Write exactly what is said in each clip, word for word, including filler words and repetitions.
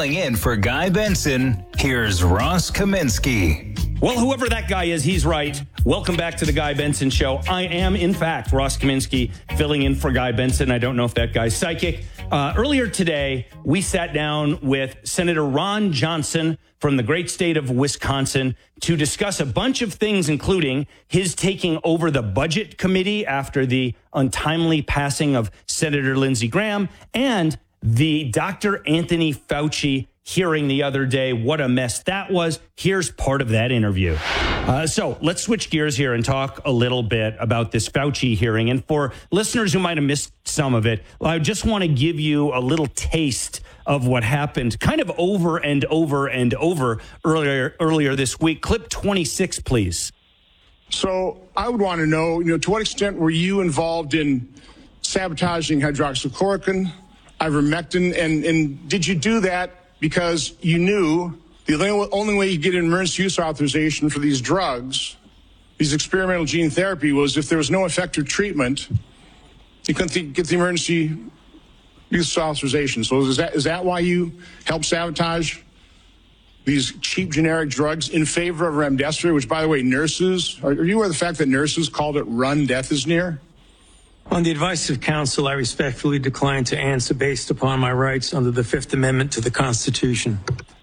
Filling in for Guy Benson, here's Ross Kaminsky. Well, whoever that guy is, he's right. Welcome back to the Guy Benson Show. I am, in fact, Ross Kaminsky, filling in for Guy Benson. I don't know if that guy's psychic. Uh, earlier today, we sat down with Senator Ron Johnson from the great state of Wisconsin to discuss a bunch of things, including his taking over the Budget Committee after the untimely passing of Senator Lindsey Graham and the Doctor Anthony Fauci hearing the other day. What a mess that was. Here's part of that interview. Uh, so let's switch gears here and talk a little bit about this Fauci hearing. And for listeners who might have missed some of it, I just want to give you a little taste of what happened kind of over and over and over earlier earlier this week. Clip twenty-six, please. So I would want to know, you know, to what extent were you involved in sabotaging hydroxychloroquine, ivermectin, and, and did you do that because you knew the only way you get an emergency use authorization for these drugs, these experimental gene therapy, was if there was no effective treatment, you couldn't get the emergency use authorization. So is that is that why you helped sabotage these cheap generic drugs in favor of remdesivir, which, by the way, nurses, are, are you aware of the fact that nurses called it run, death is near? On the advice of counsel, I respectfully decline to answer based upon my rights under the Fifth Amendment to the Constitution.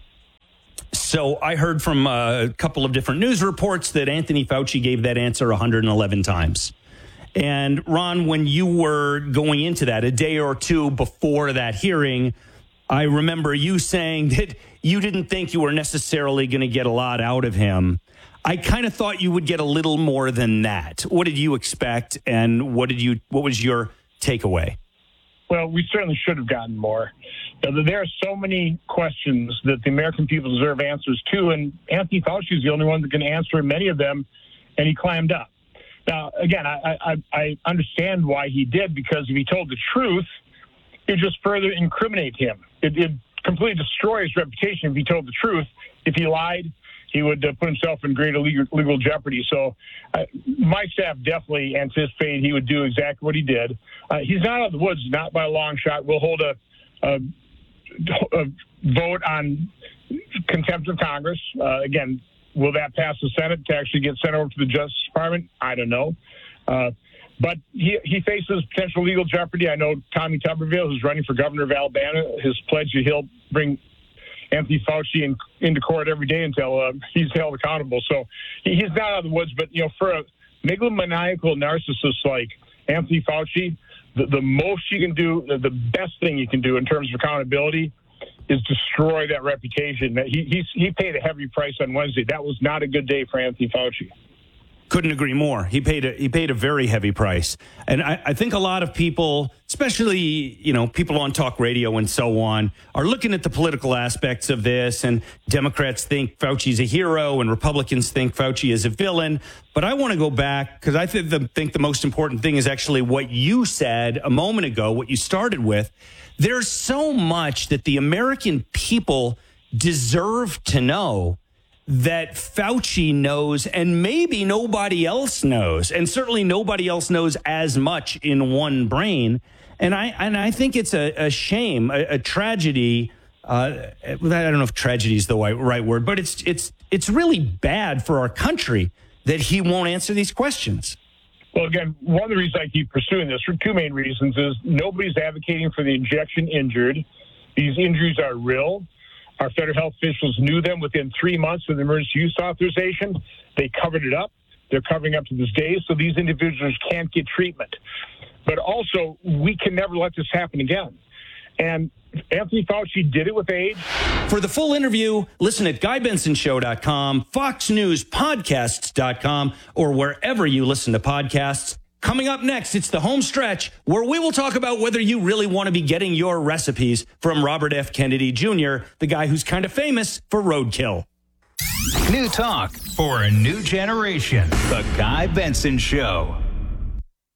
So I heard from a couple of different news reports that Anthony Fauci gave that answer one hundred eleven times. And Ron, when you were going into that a day or two before that hearing, I remember you saying that you didn't think you were necessarily going to get a lot out of him. I kind of thought you would get a little more than that. What did you expect, and what did you? What was your takeaway? Well, we certainly should have gotten more. There are so many questions that the American people deserve answers to, and Anthony Fauci is the only one that can answer many of them, and he climbed up. Now, again, I, I, I understand why he did, because if he told the truth, it would just further incriminate him. It would completely destroy his reputation if he told the truth. If he lied, he would uh, put himself in greater legal, legal jeopardy. So uh, my staff definitely anticipated he would do exactly what he did. Uh, he's not out of the woods, not by a long shot. We'll hold a, a, a vote on contempt of Congress. Uh, again, will that pass the Senate to actually get sent over to the Justice Department? I don't know. Uh, but he, he faces potential legal jeopardy. I know Tommy Tuberville, who's running for governor of Alabama, has pledged that he'll bring Anthony Fauci in, into court every day until uh, he's held accountable. So he, he's not out of the woods. But, you know, for a megalomaniacal narcissist like Anthony Fauci, the, the most you can do, the, the best thing you can do in terms of accountability is destroy that reputation. He, he's, he paid a heavy price on Wednesday. That was not a good day for Anthony Fauci. Couldn't agree more. He paid a he paid a very heavy price. And I, I think a lot of people, especially, you know, people on talk radio and so on, are looking at the political aspects of this. And Democrats think Fauci's a hero and Republicans think Fauci is a villain. But I want to go back, because I think the, think the most important thing is actually what you said a moment ago, what you started with. There's so much that the American people deserve to know that Fauci knows, and maybe nobody else knows, and certainly nobody else knows as much in one brain. And I and I think it's a, a shame, a, a tragedy. Uh, I don't know if tragedy is the right, right word, but it's it's it's really bad for our country that he won't answer these questions. Well, again, one of the reasons I keep pursuing this, for two main reasons, is nobody's advocating for the injection injured. These injuries are real. Our federal health officials knew them within three months of the emergency use authorization. They covered it up. They're covering up to this day, so these individuals can't get treatment. But also, we can never let this happen again. And Anthony Fauci did it with age. For the full interview, listen at guy benson show dot com, fox news podcasts dot com, or wherever you listen to podcasts. Coming up next, it's the home stretch where we will talk about whether you really want to be getting your recipes from Robert F. Kennedy Junior, the guy who's kind of famous for roadkill. New talk for a new generation. The Guy Benson Show.